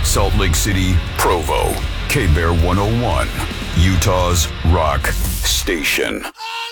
Salt Lake City, Provo, K-Bear 101, Utah's rock station.